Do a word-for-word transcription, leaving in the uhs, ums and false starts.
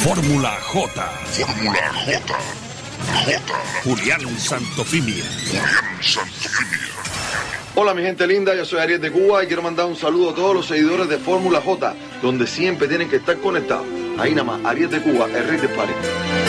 Fórmula J. Fórmula J. J. Julián Santofimia. Julián Santofimia. Hola mi gente linda, yo soy Ariel de Cuba y quiero mandar un saludo a todos los seguidores de Fórmula J, donde siempre tienen que estar conectados. Ahí nada más, Ariel de Cuba, el rey del party.